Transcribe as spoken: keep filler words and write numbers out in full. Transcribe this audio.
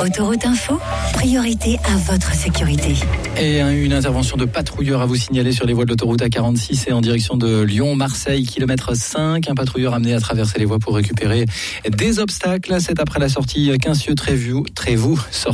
Autoroute Info, priorité à votre sécurité. Et une intervention de patrouilleur à vous signaler sur les voies de l'autoroute A quarante-six et en direction de Lyon-Marseille, kilomètre cinq. Un patrouilleur amené à traverser les voies pour récupérer des obstacles. C'est après la sortie Quincieux-Trévoux. Trévoux,